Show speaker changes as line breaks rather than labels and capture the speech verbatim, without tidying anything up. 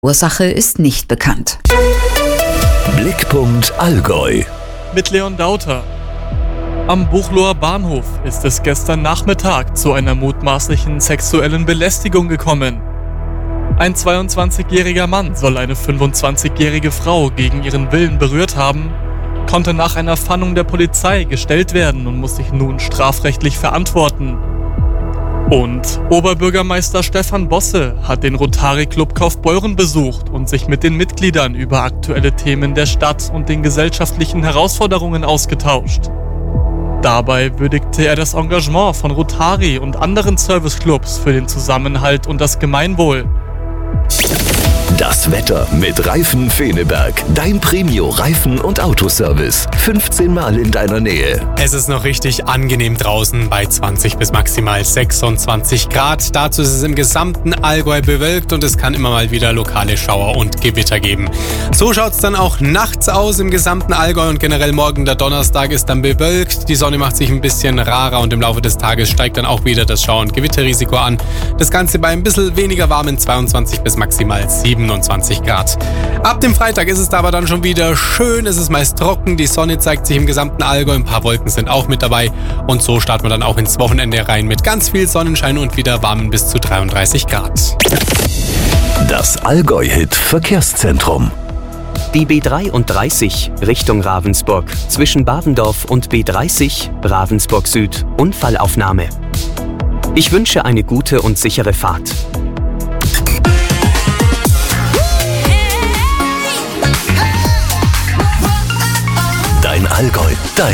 Ursache ist nicht bekannt.
Blickpunkt Allgäu.
Mit Leon Dauter. Am Buchloer Bahnhof ist es gestern Nachmittag zu einer mutmaßlichen sexuellen Belästigung gekommen. Ein zweiundzwanzigjähriger Mann soll eine fünfundzwanzigjährige Frau gegen ihren Willen berührt haben, konnte nach einer Fahndung der Polizei gestellt werden und muss sich nun strafrechtlich verantworten. Und Oberbürgermeister Stefan Bosse hat den Rotary Club Kaufbeuren besucht und sich mit den Mitgliedern über aktuelle Themen der Stadt und den gesellschaftlichen Herausforderungen ausgetauscht. Dabei würdigte er das Engagement von Rotary und anderen Serviceclubs für den Zusammenhalt und das Gemeinwohl.
Das Wetter mit Reifen Feneberg. Dein Premio-Reifen- und Autoservice. fünfzehn Mal in deiner Nähe.
Es ist noch richtig angenehm draußen bei zwanzig bis maximal sechsundzwanzig Grad. Dazu ist es im gesamten Allgäu bewölkt und es kann immer mal wieder lokale Schauer und Gewitter geben. So schaut es dann auch nachts aus im gesamten Allgäu und generell morgen der Donnerstag ist dann bewölkt. Die Sonne macht sich ein bisschen rarer und im Laufe des Tages steigt dann auch wieder das Schauer- und Gewitterrisiko an. Das Ganze bei ein bisschen weniger warmen zweiundzwanzig bis maximal siebenundzwanzig Grad. Ab dem Freitag ist es da aber dann schon wieder schön, es ist meist trocken, die Sonne zeigt sich im gesamten Allgäu, ein paar Wolken sind auch mit dabei und so starten wir dann auch ins Wochenende rein mit ganz viel Sonnenschein und wieder warmen bis zu dreiunddreißig Grad.
Das Allgäu-Hit Verkehrszentrum.
Die B dreiunddreißig Richtung Ravensburg zwischen Bavendorf und B dreißig Ravensburg Süd Unfallaufnahme. Ich wünsche eine gute und sichere Fahrt.
Dein Allgäu, dein